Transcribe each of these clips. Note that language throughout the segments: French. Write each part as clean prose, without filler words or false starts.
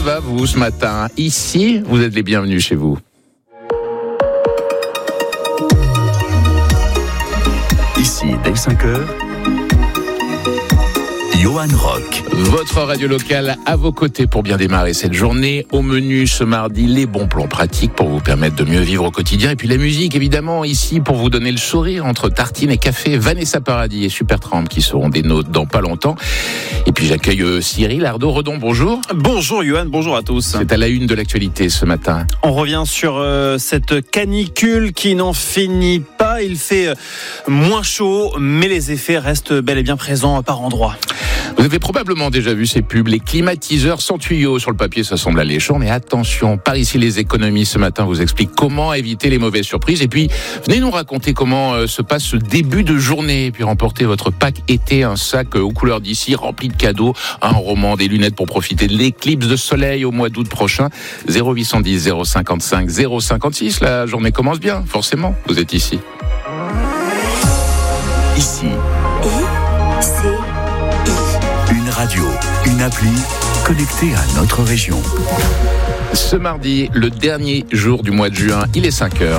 va vous ce matin? Ici, vous êtes les bienvenus chez vous. Ici, dès 5h, Johan Rock. Votre radio locale à vos côtés pour bien démarrer cette journée. Au menu ce mardi, les bons plans pratiques pour vous permettre de mieux vivre au quotidien. Et puis la musique, évidemment, ici pour vous donner le sourire entre tartines et café. Vanessa Paradis et Supertramp qui seront des nôtres dans pas longtemps. Et puis j'accueille Cyril Ardo-Redon, bonjour. Bonjour Johan, bonjour à tous. C'est à la une de l'actualité ce matin. On revient sur cette canicule qui n'en finit pas. Il fait moins chaud, mais les effets restent bel et bien présents par endroits. Vous avez probablement déjà vu ces pubs, les climatiseurs sans tuyaux. Sur le papier, ça semble alléchant, mais attention, par ici les économies ce matin vous expliquent comment éviter les mauvaises surprises. Et puis, venez nous raconter comment se passe ce début de journée. Et puis remportez votre pack été, un sac aux couleurs d'ici rempli de cadeaux, un roman, des lunettes pour profiter de l'éclipse de soleil au mois d'août prochain. 0810 055 056. La journée commence bien, forcément. Vous êtes ici. Ici. Une radio, une appli connectée à notre région. Ce mardi, le dernier jour du mois de juin, il est 5h.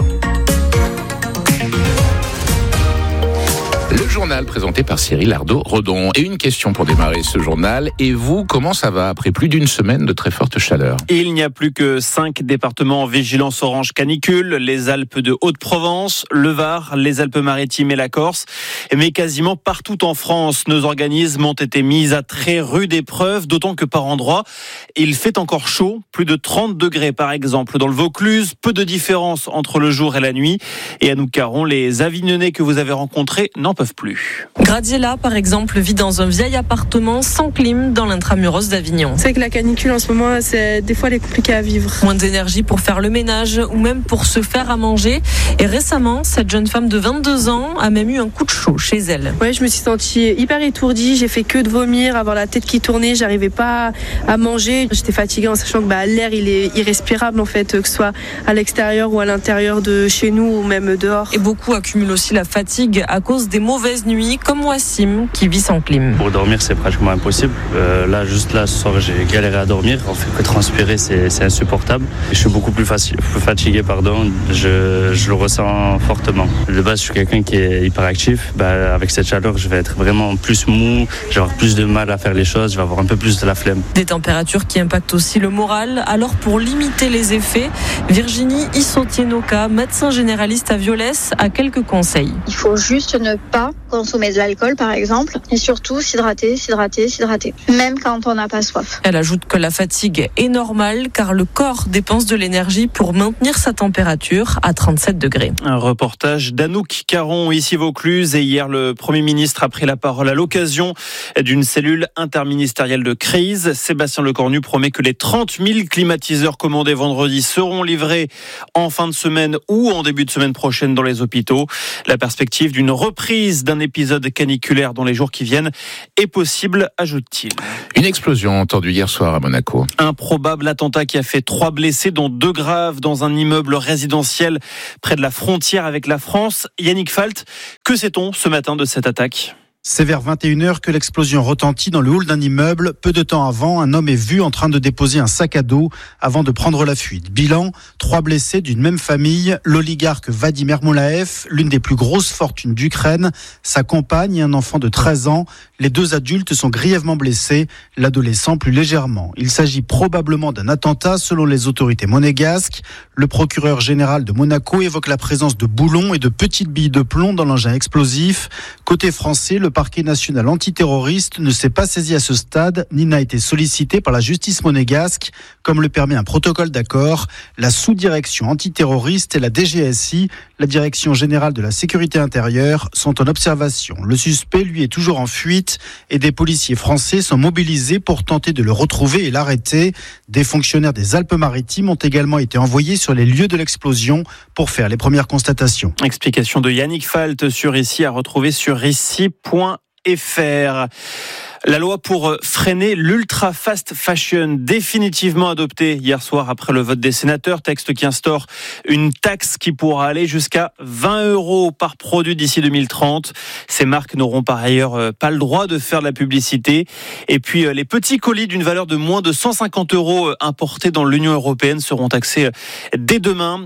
Le journal présenté par Cyril Ardo-Redon. Et une question pour démarrer ce journal. Et vous, comment ça va après plus d'une semaine de très forte chaleur? Il n'y a plus que 5 départements en vigilance orange canicule. Les Alpes de Haute-Provence, le Var, les Alpes-Maritimes et la Corse. Mais quasiment partout en France, nos organismes ont été mis à très rude épreuve, d'autant que par endroits, il fait encore chaud. Plus de 30 degrés par exemple dans le Vaucluse. Peu de différence entre le jour et la nuit. Et à Noucaron, les Avignonnais que vous avez rencontrés n'en peuvent plus. Gradiella, par exemple, vit dans un vieil appartement sans clim dans l'intramuros d'Avignon. C'est que la canicule en ce moment, des fois elle est compliquée à vivre. Moins d'énergie pour faire le ménage ou même pour se faire à manger. Et récemment, cette jeune femme de 22 ans a même eu un coup de chaud chez elle. Ouais, je me suis sentie hyper étourdie, j'ai fait que de vomir, avoir la tête qui tournait, j'arrivais pas à manger. J'étais fatiguée en sachant que l'air il est irrespirable en fait, que ce soit à l'extérieur ou à l'intérieur de chez nous ou même dehors. Et beaucoup accumulent aussi la fatigue à cause des mauvaises nuits, comme Wassim qui vit sans clim. Pour dormir, c'est pratiquement impossible. Ce soir, j'ai galéré à dormir. On fait que transpirer, c'est insupportable. Je suis beaucoup plus fatigué, je le ressens fortement. De base, je suis quelqu'un qui est hyperactif. Avec cette chaleur, je vais être vraiment plus mou, je vais avoir plus de mal à faire les choses, je vais avoir un peu plus de la flemme. Des températures qui impactent aussi le moral. Alors, pour limiter les effets, Virginie Issotienoka, médecin généraliste à Violès, a quelques conseils. Il faut juste ne pas consommer de l'alcool par exemple et surtout s'hydrater, même quand on n'a pas soif. Elle ajoute que la fatigue est normale car le corps dépense de l'énergie pour maintenir sa température à 37 degrés. Un reportage d'Anouk Caron, ici Vaucluse. Et hier, le Premier ministre a pris la parole à l'occasion d'une cellule interministérielle de crise. Sébastien Lecornu promet que les 30 000 climatiseurs commandés vendredi seront livrés en fin de semaine ou en début de semaine prochaine dans les hôpitaux. La perspective d'une reprise d'un épisode caniculaire dans les jours qui viennent est possible, ajoute-t-il. Une explosion entendue hier soir à Monaco. Un probable attentat qui a fait 3 blessés, dont 2 graves, dans un immeuble résidentiel près de la frontière avec la France. Yannick Falt, que sait-on ce matin de cette attaque ? C'est vers 21h que l'explosion retentit dans le hall d'un immeuble. Peu de temps avant, un homme est vu en train de déposer un sac à dos avant de prendre la fuite. Bilan, 3 blessés d'une même famille, l'oligarque Vadim Ermolaev, l'une des plus grosses fortunes d'Ukraine, sa compagne et un enfant de 13 ans. Les 2 adultes sont grièvement blessés, l'adolescent plus légèrement. Il s'agit probablement d'un attentat selon les autorités monégasques. Le procureur général de Monaco évoque la présence de boulons et de petites billes de plomb dans l'engin explosif. Côté français, le parquet national antiterroriste ne s'est pas saisi à ce stade, ni n'a été sollicité par la justice monégasque, comme le permet un protocole d'accord. La sous-direction antiterroriste et la DGSI, la Direction générale de la sécurité intérieure, sont en observation. Le suspect, lui, est toujours en fuite et des policiers français sont mobilisés pour tenter de le retrouver et l'arrêter. Des fonctionnaires des Alpes-Maritimes ont également été envoyés sur les lieux de l'explosion pour faire les premières constatations. Explication de Yannick Falt sur ici à retrouver sur ici.fr. La loi pour freiner l'ultra fast fashion, définitivement adoptée hier soir après le vote des sénateurs, texte qui instaure une taxe qui pourra aller jusqu'à 20 € par produit d'ici 2030. Ces marques n'auront par ailleurs pas le droit de faire de la publicité. Et puis les petits colis d'une valeur de moins de 150 € importés dans l'Union européenne seront taxés dès demain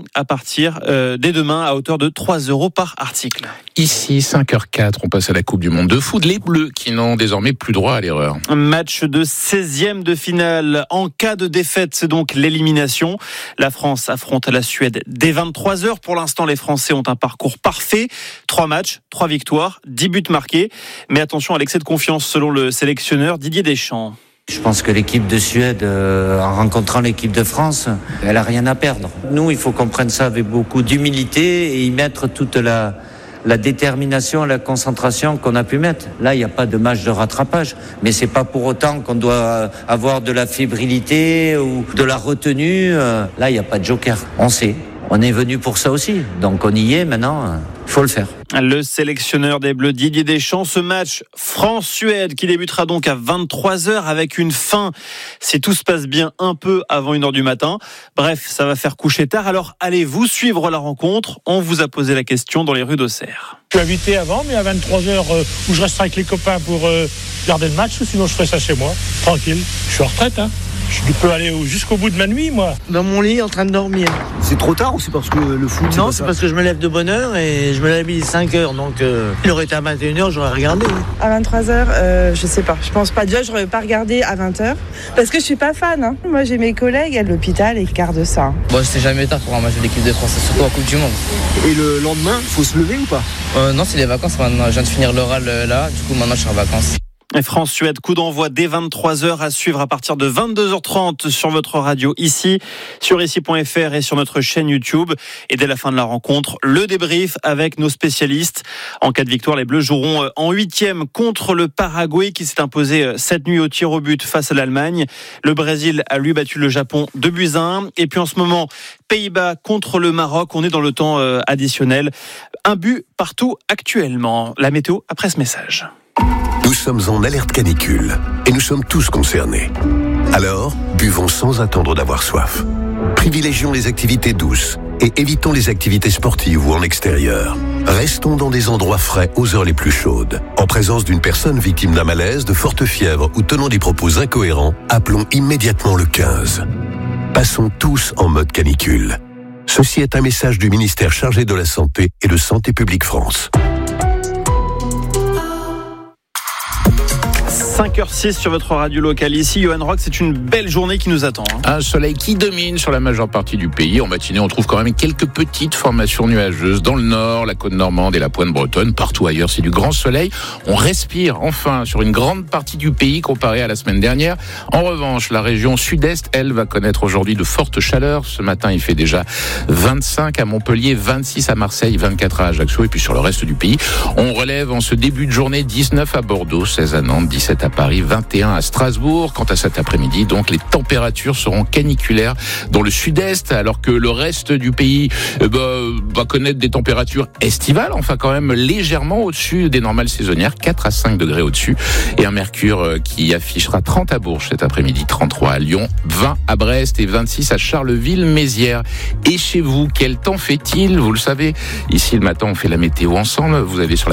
à hauteur de 3 € par article. Ici, 5h04, on passe à la Coupe du Monde de foot. Les Bleus qui n'ont désormais plus droit à l'erreur. Un match de 16e de finale. En cas de défaite, c'est donc l'élimination. La France affronte la Suède dès 23h. Pour l'instant, les Français ont un parcours parfait. 3 matchs, 3 victoires, 10 buts marqués. Mais attention à l'excès de confiance selon le sélectionneur Didier Deschamps. Je pense que l'équipe de Suède, en rencontrant l'équipe de France, elle a rien à perdre. Nous, il faut qu'on prenne ça avec beaucoup d'humilité et y mettre toute la détermination et la concentration qu'on a pu mettre. Là, il n'y a pas de match de rattrapage, mais c'est pas pour autant qu'on doit avoir de la fébrilité ou de la retenue. Là, il n'y a pas de joker. On sait. On est venu pour ça aussi. Donc on y est maintenant. Il faut le faire. Le sélectionneur des Bleus Didier Deschamps, ce match France-Suède qui débutera donc à 23h avec une fin, si tout se passe bien, un peu avant 1h du matin. Bref, ça va faire coucher tard. Alors allez-vous suivre la rencontre? On vous a posé la question dans les rues d'Auxerre. Je suis invité avant, mais à 23h où je resterai avec les copains pour regarder le match, ou sinon je ferai ça chez moi, tranquille. Je suis en retraite, hein. Je peux aller jusqu'au bout de ma nuit, moi. Dans mon lit, en train de dormir. C'est trop tard ou c'est parce que le foot? Non, c'est parce que je me lève de bonne heure et je me lève à 5h. Donc, il aurait été à 21h, j'aurais regardé. À 23h, je sais pas. Je pense pas. Déjà, j'aurais pas regardé à 20h. Parce que je suis pas fan. Hein. Moi, j'ai mes collègues à l'hôpital et ils regardent ça. Bon, c'est jamais tard pour un match de l'équipe de France, surtout en Coupe du Monde. Et le lendemain, faut se lever ou pas? Non, c'est les vacances maintenant. Je viens de finir l'oral là. Du coup, maintenant, je suis en vacances. France-Suède, coup d'envoi dès 23h à suivre à partir de 22h30 sur votre radio ici, sur ici.fr et sur notre chaîne YouTube. Et dès la fin de la rencontre, le débrief avec nos spécialistes. En cas de victoire, les Bleus joueront en 8e contre le Paraguay qui s'est imposé cette nuit au tir au but face à l'Allemagne. Le Brésil a lui battu le Japon 2-1. Et puis en ce moment, Pays-Bas contre le Maroc. On est dans le temps additionnel. 1 but partout actuellement. La météo après ce message. Nous sommes en alerte canicule et nous sommes tous concernés. Alors, buvons sans attendre d'avoir soif. Privilégions les activités douces et évitons les activités sportives ou en extérieur. Restons dans des endroits frais aux heures les plus chaudes. En présence d'une personne victime d'un malaise, de forte fièvre ou tenant des propos incohérents, appelons immédiatement le 15. Passons tous en mode canicule. Ceci est un message du ministère chargé de la Santé et de Santé publique France. 5h06 sur votre radio locale ici. Johan Rock, c'est une belle journée qui nous attend. Un soleil qui domine sur la majeure partie du pays. En matinée, on trouve quand même quelques petites formations nuageuses dans le nord, la côte normande et la pointe bretonne. Partout ailleurs, c'est du grand soleil. On respire enfin sur une grande partie du pays comparé à la semaine dernière. En revanche, la région sud-est, elle, va connaître aujourd'hui de fortes chaleurs. Ce matin, il fait déjà 25 à Montpellier, 26 à Marseille, 24 à Ajaccio. Et puis sur le reste du pays, on relève en ce début de journée 19 à Bordeaux, 16 à Nantes, 17 à Paris, 21 à Strasbourg. Quant à cet après-midi, donc, les températures seront caniculaires dans le sud-est, alors que le reste du pays va connaître des températures estivales, enfin quand même légèrement au-dessus des normales saisonnières, 4 à 5 degrés au-dessus, et un mercure qui affichera 30 à Bourges cet après-midi, 33 à Lyon, 20 à Brest et 26 à Charleville-Mézières. Et chez vous, quel temps fait-il? Vous le savez, ici le matin, on fait la météo ensemble. Vous avez sur